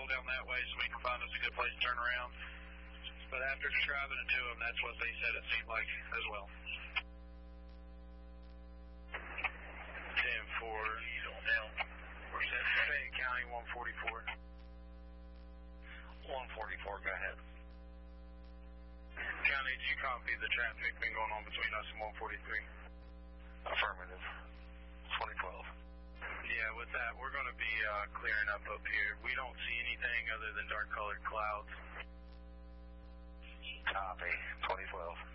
roll down that way so we can find us a good place to turn around. But after describing it to them, that's what they said it seemed like as well. 10-4, down. We're set Fayette County 144. 144, go ahead. County, did you copy the traffic been going on between us and 143? Affirmative. 2012. Yeah, with that, we're going to be clearing up here. We don't see anything other than dark-colored clouds. Copy. 2012.